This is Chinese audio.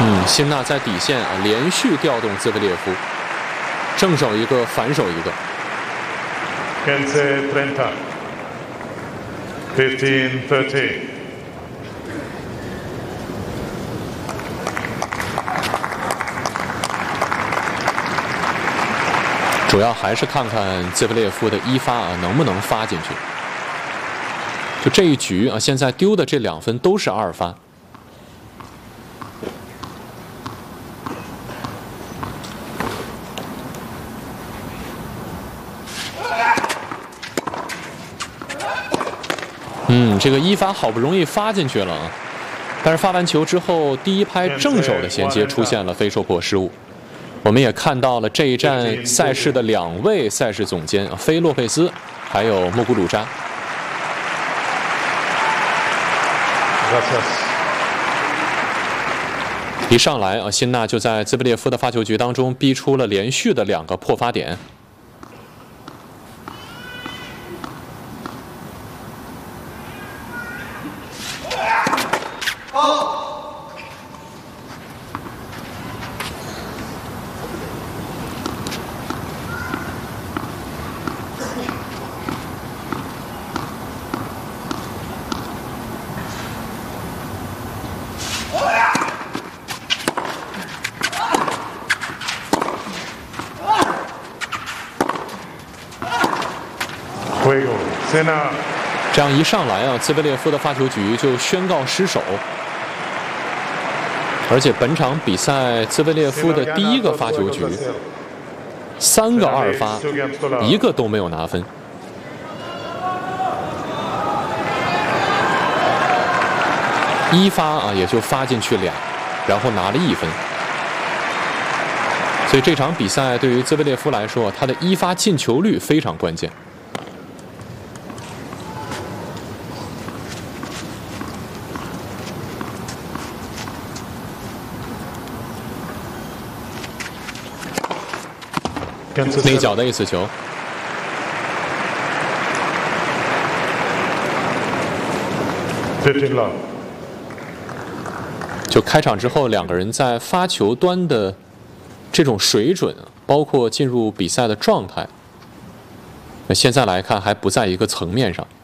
辛纳在底线连续调动兹维列夫，正手一个，反手一个。 15-30 15-30。 主要还是看看兹维列夫的一发能不能发进去。就这一局现在丢的这2分都是2发。这个一发好不容易发进去了，但是发完球之后，第一拍正手的衔接出现了非受迫失误。我们也看到了这一站赛事的2位赛事总监菲洛佩斯还有莫古鲁扎。一上来辛纳就在兹维列夫的发球局当中逼出了连续的2个破发点。这样一上来兹维列夫的发球局就宣告失手，而且本场比赛兹维列夫的第1个发球局，3个2发，1个都没有拿分。1发也就发进去2，然后拿了1分。所以这场比赛对于兹维列夫来说，他的1发进球率非常关键。内角的 ace 球，就开场之后2个人在发球端的这种水准，包括进入比赛的状态，现在来看还不在一个层面上。